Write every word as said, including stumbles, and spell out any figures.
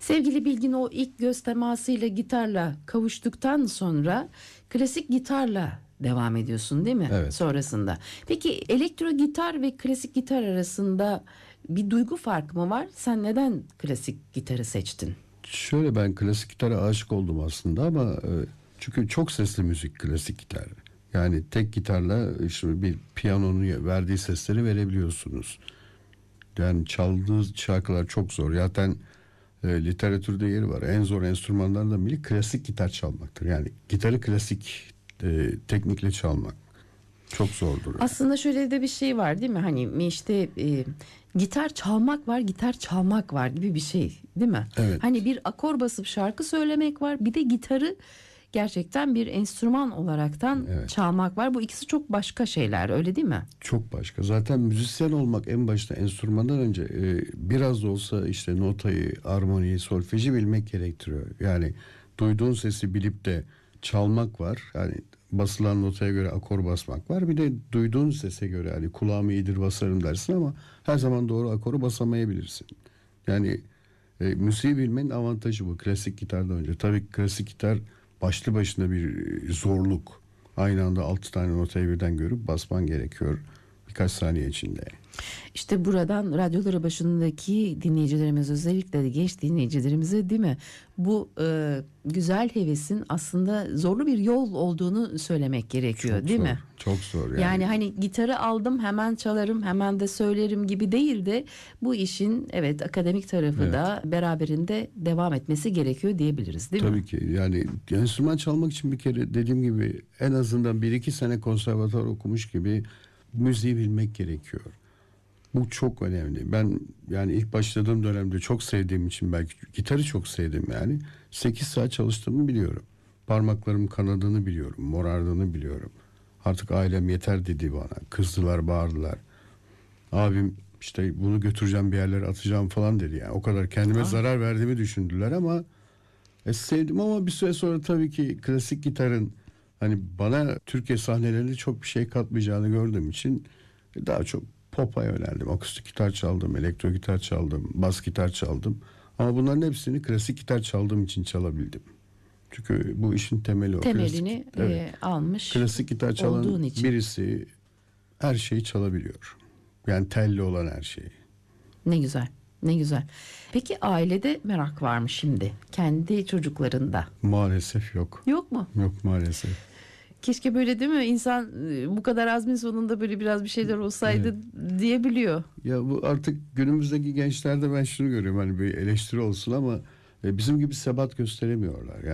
Sevgili Bilgin, o ilk göz temasıyla gitarla kavuştuktan sonra klasik gitarla devam ediyorsun değil mi? Evet. Sonrasında. Peki elektro gitar ve klasik gitar arasında bir duygu farkı mı var? Sen neden klasik gitarı seçtin? Şöyle, ben klasik gitara aşık oldum aslında ama e, çünkü çok sesli müzik klasik gitar. Yani tek gitarla işte bir piyanonun verdiği sesleri verebiliyorsunuz. Yani çaldığı şarkılar çok zor. Zaten e, literatürde yeri var. En zor enstrümanlardan biri klasik gitar çalmaktır. Yani gitarı klasik e, teknikle çalmak çok zordur. Yani. Aslında şöyle de bir şey var değil mi? Hani işte e, gitar çalmak var, gitar çalmak var gibi bir şey değil mi? Evet. Hani bir akor basıp şarkı söylemek var, bir de gitarı gerçekten bir enstrüman olaraktan Evet. çalmak var. Bu ikisi çok başka şeyler, öyle değil mi? Çok başka. Zaten müzisyen olmak en başta enstrümandan önce e, biraz da olsa işte notayı, armoniyi, solfeji bilmek gerektiriyor. Yani duyduğun sesi bilip de çalmak var. Yani basılan notaya göre akor basmak var. Bir de duyduğun sese göre hani kulağım iyidir basarım dersin ama her zaman doğru akoru basamayabilirsin. Yani e, müziği bilmenin avantajı bu. Klasik gitardan önce. Tabii klasik gitar başlı başına bir e, zorluk. Aynı anda altı tane notayı birden görüp basman gerekiyor birkaç saniye içinde. İşte buradan radyoları başındaki dinleyicilerimiz, özellikle de genç dinleyicilerimize değil mi? Bu e, güzel hevesin aslında zorlu bir yol olduğunu söylemek gerekiyor Çok değil zor, mi? çok zor yani. Yani hani gitarı aldım hemen çalarım hemen de söylerim gibi değil de bu işin evet akademik tarafı Evet. da beraberinde devam etmesi gerekiyor diyebiliriz değil mi? Tabii ki yani enstrüman çalmak için bir kere dediğim gibi en azından bir iki sene konservatuvar okumuş gibi müziği bilmek gerekiyor. Bu çok önemli. Ben yani ilk başladığım dönemde çok sevdiğim için belki gitarı çok sevdim yani. sekiz saat çalıştığımı biliyorum. Parmaklarım kanadığını biliyorum, morardığını biliyorum. Artık ailem yeter dedi bana. Kızdılar, bağırdılar. Abim işte bunu götüreceğim bir yerlere atacağım falan dedi yani. O kadar kendime Aa. zarar verdiğimi düşündüler ama e, sevdim ama bir süre sonra tabii ki klasik gitarın hani bana Türkiye sahnelerinde çok bir şey katmayacağını gördüğüm için daha çok pop'a yöneldim. Akustik gitar çaldım, elektro gitar çaldım, bas gitar çaldım. Ama bunların hepsini klasik gitar çaldığım için çalabildim. Çünkü bu işin temeli o. Temelini Klasik, evet. e, almış Klasik gitar çalan olduğun için. birisi her şeyi çalabiliyor. Yani telli olan her şeyi. Ne güzel, ne güzel. Peki ailede merak var mı şimdi? Kendi çocuklarında? Maalesef yok. Yok mu? Yok maalesef. Keşke böyle değil mi? İnsan e, bu kadar azmin sonunda böyle biraz bir şeyler olsaydı diyebiliyor. Ya bu artık günümüzdeki gençlerde ben şunu görüyorum, hani bir eleştiri olsun ama e, bizim gibi sebat gösteremiyorlar. Yani